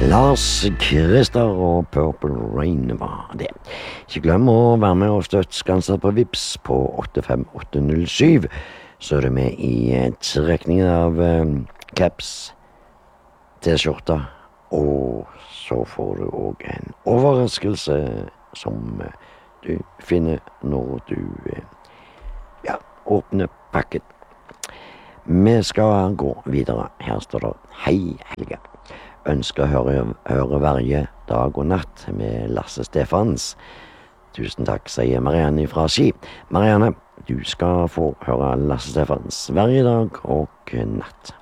Lars Christer og Purple Rain var det. Ikke glem å være med og støtte Skanser på Vips på 85807, så er du med i trekningen av caps, t-skjorta, og så får du også en overraskelse som du finner når du åpner pakket. Vi skal gå videre. Her står det Hei Helge. Ønsker å høre hverje dag og natt med Lasse Stefans. Tusen takk, sier Marianne fra Ski. Marianne, du skal få høre Lasse Stefans hverje dag og natt.